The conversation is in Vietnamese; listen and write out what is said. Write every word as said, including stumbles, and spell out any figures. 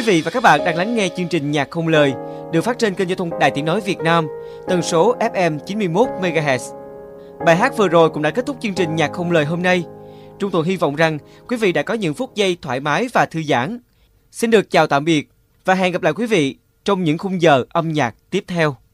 vị và các bạn đang lắng nghe chương trình Nhạc không lời được phát trên kênh giao thông Đài Tiếng nói Việt Nam, tần số ép em chín mươi mốt mê ga héc. Bài hát vừa rồi cũng đã kết thúc chương trình Nhạc không lời hôm nay. Chúng tôi hy vọng rằng quý vị đã có những phút giây thoải mái và thư giãn. Xin được chào tạm biệt và hẹn gặp lại quý vị trong những khung giờ âm nhạc tiếp theo.